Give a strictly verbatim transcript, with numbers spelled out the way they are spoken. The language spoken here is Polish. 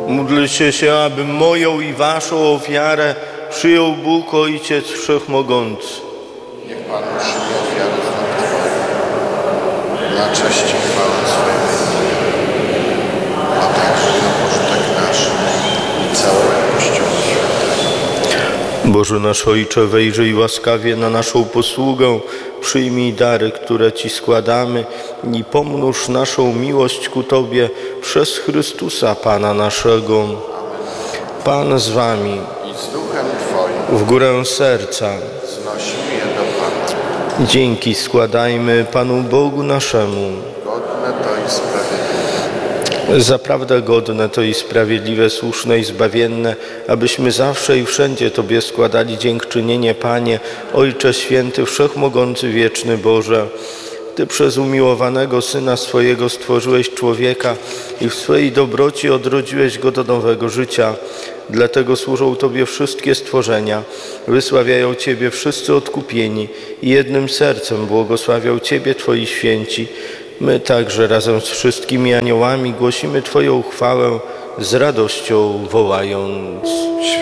Módlcie się, aby moją i waszą ofiarę przyjął Bóg Ojciec Wszechmogący. Niech Pan przyjmie ofiarę z rąk Twoich, na cześć i chwałę swojego imienia, a także na pożytek nasz i całego Kościoła świętego. Boże nasz Ojcze, wejrzyj łaskawie na naszą posługę, przyjmij dary, które Ci składamy i pomnóż naszą miłość ku Tobie przez Chrystusa Pana naszego. Pan z Wami. I z duchem Twoim W górę serca. znosimy je do Pana. Dzięki składajmy Panu Bogu naszemu. Godne to i sprawiedliwe. Zaprawdę godne to i sprawiedliwe, słuszne i zbawienne, abyśmy zawsze i wszędzie Tobie składali dziękczynienie, Panie, Ojcze Święty, Wszechmogący, Wieczny Boże. Ty przez umiłowanego Syna swojego stworzyłeś człowieka i w swojej dobroci odrodziłeś go do nowego życia. Dlatego służą Tobie wszystkie stworzenia, wysławiają Ciebie wszyscy odkupieni i jednym sercem błogosławią Ciebie Twoi święci. My także razem z wszystkimi aniołami głosimy Twoją chwałę, z radością wołając.